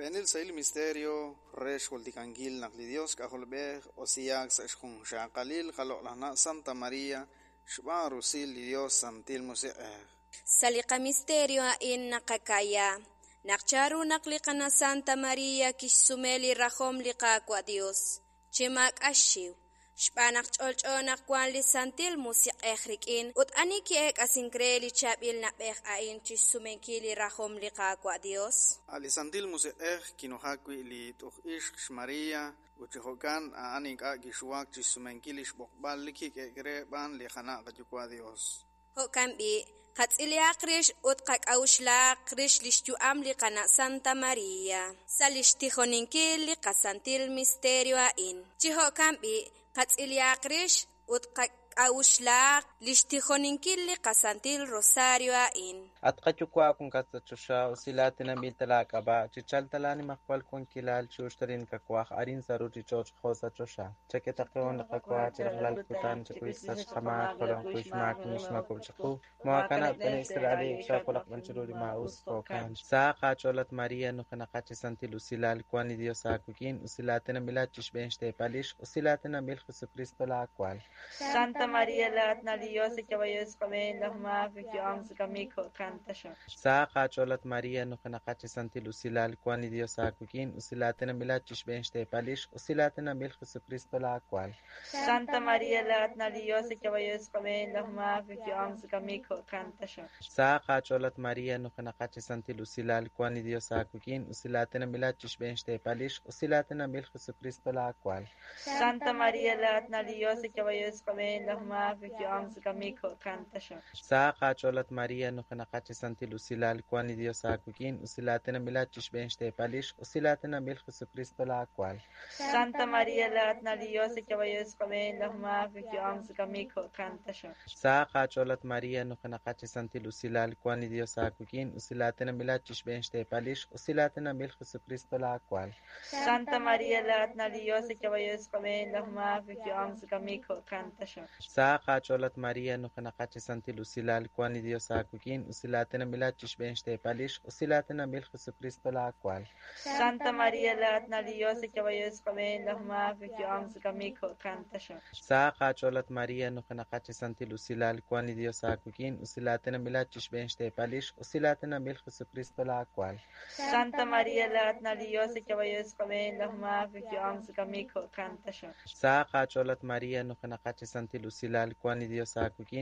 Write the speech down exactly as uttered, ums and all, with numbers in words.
Benil sail misterio resh holtikangil nakli Dios kaholbeh osiak sashkun shakalil kalolana Santa María shba rusil Dios santil museeh. Salika misterio a in nakakaya. Nakcharu naklikana Santa María kishsumeli rahom likakwa Dios. Chimak ashiw. Shpanak cholchonak kwan li santil musik ehrikin ut aniki ek asincreli chabil na pek ain chisumenkili rahom likakwa Dios. Ali santil museeh kinohakwi li tuh ish María uchihokan a anik a gishuak chisumenkilish bokbal likik ekre ban li khana kajukwa Dios. Hokambi katsiliakrish ut kakauslakrish lishtu amli kana Santa María. Salishtijoninki kasantil misterio ain. Chihokambi katsiliakrish ut kakauslak lishtijoninki kasantil rosario ain. At kachukwa kung katsachusha usilatina miltalak aba chichaltalani makwal kung kilal chushtarin kakwak arin saru chichoch khosa chosha chaketakeon kakwa chirlal kutan chakuisas kama kolon kuishmak nishma kubchaku mwakana pene israeli chakolak manchururi maus kokan sa kacholat María no kanakachi santil usilal kwani Dios akukin usilatina milachish benchte palish usilatina mil Jesucristo la cual Santa María la atna Dios que vayas comer los más que vamos a camino sa kacholat María no kanakachi santil usilal kwani Dios akukin usilatina milachish benchte palish usilatina mil Jesucristo la cual Santa María la atna Dios que vayas comer los más que vamos a camino sa kacholat María no kanakachi santil usilal kwani Dios akukin usilatina milachish benchte palish usilatina mil Jesucristo la cual Santa María la atna Dios que vayas comer los más que vamos a camino sa kacholat María no kanakachi santil usilal kwani Dios akukin usilatina milachish benchte palish usilatina mil Jesucristo la cual Santa María la atna Dios que vayas comer los más que vamos a camino sa kacholat María no kanakachi santil usilal kwani Dios akukin usilatina milachish benchte palish usilatina mil Jesucristo la cual Santa María la atna Dios que vayas comer los más que vamos a camino sa kacholat María no kanakachi santil usilal kwani Dios akukin usilatina milachish benchte palish usilatina mil Jesucristo la cual Santa María la atna Dios que vayas comer los más que vamos a camino sa kacholat María no kanakachi santil usilal kwani Dios akukin usilatina milachish benchte palish usilatina mil Jesucristo la cual Santa María la atna Dios que vayas comer los más que vamos a camino sa kacholat María no kanakachi santil usilal kwani Dios akukin